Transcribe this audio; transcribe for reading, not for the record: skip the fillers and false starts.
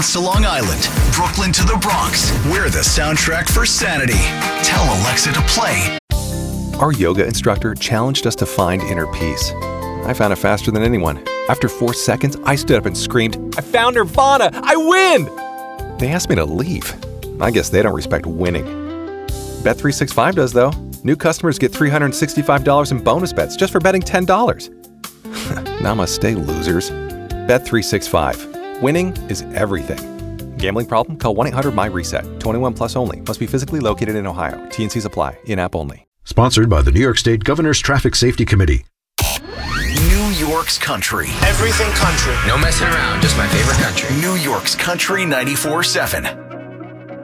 To Long Island, Brooklyn to the Bronx, we're the soundtrack for sanity. Tell Alexa to play. Our yoga instructor challenged us to find inner peace. I found it faster than anyone. After 4 seconds, I stood up and screamed, "I found Nirvana! I win!" They asked me to leave. I guess they don't respect winning. Bet365 does, though. New customers get $365 in bonus bets just for betting $10. Namaste, losers. Bet365. Winning is everything. Gambling problem? Call 1-800-MY-RESET. 21 plus only. Must be physically located in Ohio. T&Cs apply. In-app only. Sponsored by the New York State Governor's Traffic Safety Committee. New York's country. Everything country. No messing around, just my favorite country. New York's Country 94.7.